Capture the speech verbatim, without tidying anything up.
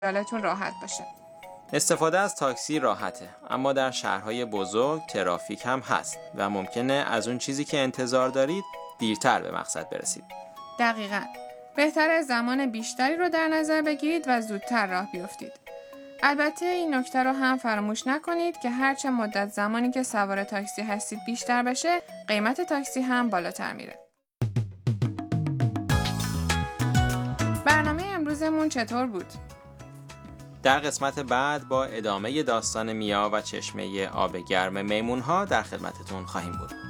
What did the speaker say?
خیالتون راحت باشه. استفاده از تاکسی راحته، اما در شهرهای بزرگ ترافیک هم هست و ممکنه از اون چیزی که انتظار دارید دیرتر به مقصد برسید. دقیقاً. بهتره زمان بیشتری رو در نظر بگیرید و زودتر راه بیفتید. البته این نکته رو هم فراموش نکنید که هرچه مدت زمانی که سوار تاکسی هستید بیشتر بشه، قیمت تاکسی هم بالاتر میره. برنامه امروزمون چطور بود؟ در قسمت بعد با ادامه داستان میا و چشمه آب گرم میمون‌ها در خدمتتون خواهیم بود.